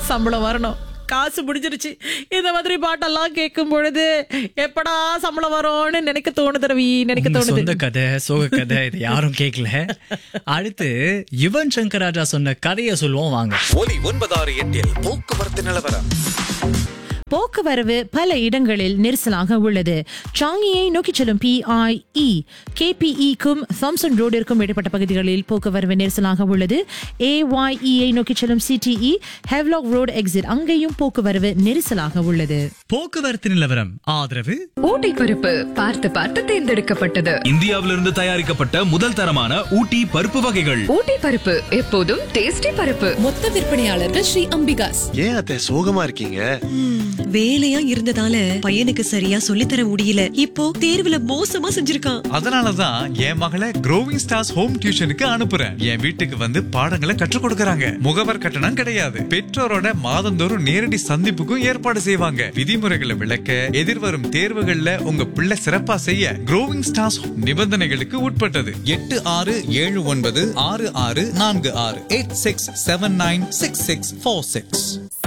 சம்பளம் வரணும், காசு முடிஞ்சிருச்சு. இந்த மாதிரி பாட்டெல்லாம் கேட்கும் பொழுது எப்படா சம்பளம் வரும்னு நினைக்க தோணுது ரவி, நினைக்க தோணுது. சொந்த கதை, சோக கதை, இது யாரும் கேட்கல. அடுத்து யுவன் சங்கர் ராஜா சொன்ன கதையை சொல்லுவோம் வாங்க. ஒலி 968 போக்குவரத்து நிலவரம். போக்குவரவு பல இடங்களில் நெரிசலாக உள்ளது. சாங்கியை நோக்கி செல்லும் PIE KPE-க்கும் தாம்சன் ரோடிற்கும் இடைப்பட்ட பகுதிகளில் போக்குவரவு நெரிசலாக உள்ளது. AYE நோக்கி செல்லும் CTE ஹெவ்லாக் ரோடு எக்ஸிட், அங்கேயும் போக்குவரவு நெரிசலாக உள்ளது. போக்குவரத்து நிலவரம் ஆதரவு ஊட்டி பருப்பு பார்த்து பார்த்து தேர்ந்தெடுக்கப்பட்டது. இந்தியாவிலிருந்து தயாரிக்கப்பட்ட முதல் தரமான ஊட்டி பருப்பு வகைகள். ஊட்டி பருப்பு எப்போதும் டேஸ்டி பருப்பு. மொத்த விற்பனையாளர்கள் ஸ்ரீ அம்பிகாஸ். ஏன் அத்தை சோகமா இருக்கீங்க? வேலையா இருந்ததால பையனுக்கு சரியா சொல்லித்தர முடியல. இப்போ தேர்வுல மோசமா செஞ்சிருக்கான். அதனாலதான் என் மகளை க்ரோவிங் ஸ்டார்ஸ் ஹோம் டியூஷனுக்கு அனுப்புறேன். என் வீட்டுக்கு வந்து பாடங்களை கற்றுக் கொடுக்கறாங்க. முகவர் கட்டணம் கிடையாது. பெற்றோரோட மாதந்தோறும் நேரடி சந்திப்புக்கும் ஏற்பாடு செய்வாங்க. விதிமுறைகளை விளக்க, எதிர்வரும் தேர்வுகள்ல உங்க பிள்ளை சிறப்பா செய்ய க்ரோவிங் ஸ்டார்ஸ் நிபந்தனைகளுக்கு உட்பட்டது. 86796646 86796646.